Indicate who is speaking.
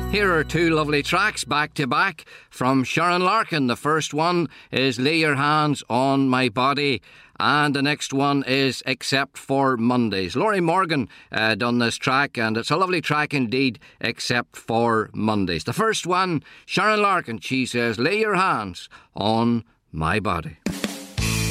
Speaker 1: Here are two lovely tracks back to back from Sharon Larkin. The first one is Lay Your Hands on My Body, and the next one is Except for Mondays. Laurie Morgan done this track, and it's a lovely track indeed, Except for Mondays. The first one, Sharon Larkin, she says, Lay Your Hands on My Body.